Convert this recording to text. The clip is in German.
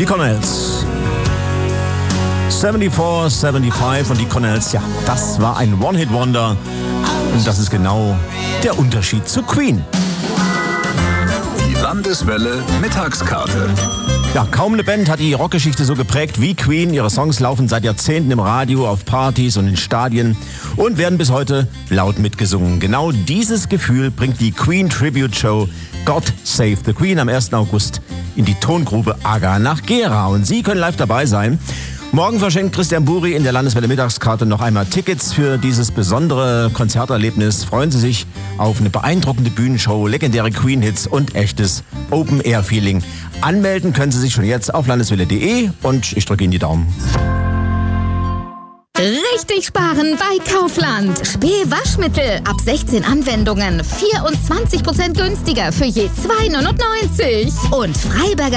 Die Connells. 74, 75 und die Connells, ja, das war ein One-Hit-Wonder. Und das ist genau der Unterschied zu Queen. Die Landeswelle Mittagskarte. Ja, kaum eine Band hat die Rockgeschichte so geprägt wie Queen. Ihre Songs laufen seit Jahrzehnten im Radio, auf Partys und in Stadien und werden bis heute laut mitgesungen. Genau dieses Gefühl bringt die Queen Tribute Show God Save the Queen am 1. August in die Tongrube Aga nach Gera. Und Sie können live dabei sein. Morgen verschenkt Christian Buri in der Landeswelle Mittagskarte noch einmal Tickets für dieses besondere Konzerterlebnis. Freuen Sie sich auf eine beeindruckende Bühnenshow, legendäre Queen-Hits und echtes Open-Air-Feeling. Anmelden können Sie sich schon jetzt auf landeswelle.de und ich drücke Ihnen die Daumen. Richtig sparen bei Kaufland. Spee-Waschmittel ab 16 Anwendungen. 24% günstiger für je 2,99. Und Freiberger